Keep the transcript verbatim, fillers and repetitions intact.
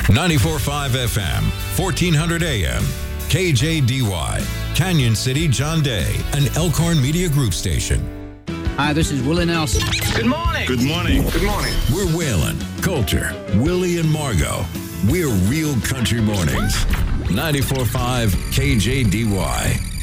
ninety-four point five F M, fourteen hundred A M, K J D Y, Canyon City, John Day, an Elkhorn Media Group station. Hi, this is Willie Nelson. Good morning. Good morning. Good morning. We're Waylon, Coulter, Willie, and Margot. We're Real Country Mornings. ninety-four point five K J D Y.